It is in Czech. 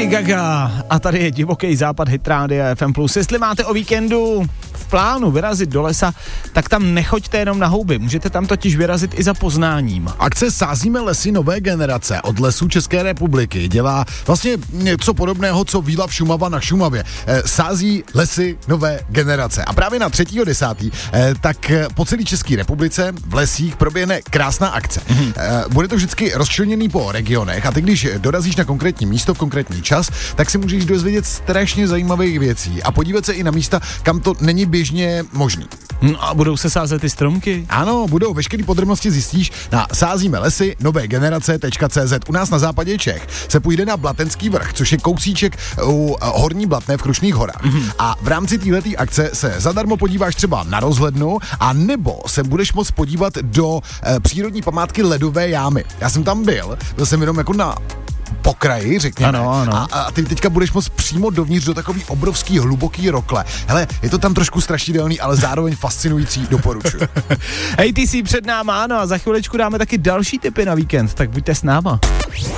Gaga a tady je Divoký západ Hit Rádia FM+. Jestli máte o víkendu v plánu vyrazit do lesa, tak tam nechoďte jenom na houby, můžete tam totiž vyrazit i za poznáním. Akce Sázíme lesy nové generace od Lesů České republiky dělá vlastně něco podobného, co Výlav Šumava na Šumavě. Sází lesy nové generace. A právě na 3.10. tak po celé České republice v lesích proběhne krásná akce. Bude to vždycky rozčleněný po regionech a ty, když dorazíš na konkrétní místo v konkrétní čas, tak si můžeš dozvědět strašně zajímavých věcí a podívat se i na místa, kam to není běžně možný. A budou se sázet ty stromky? Ano, budou. Veškeré podrobnosti zjistíš na sázíme lesy nové generace.cz. U nás na západě Čech se půjde na Blatenský vrch, což je kousíček u Horní Blatné v Krušných horách. A v rámci této akce se zadarmo podíváš třeba na rozhlednu a nebo se budeš moct podívat do přírodní památky Ledové jámy. Já jsem tam byl jsem jenom jako na pokraji, řekněme. Ano. A ty teďka budeš moct přímo dovnitř do takový obrovský, hluboký rokle. Hele, je to tam trošku strašidelný, ale zároveň fascinující, doporučuji. ATC před náma, ano, a za chviličku dáme taky další tipy na víkend, tak buďte s náma.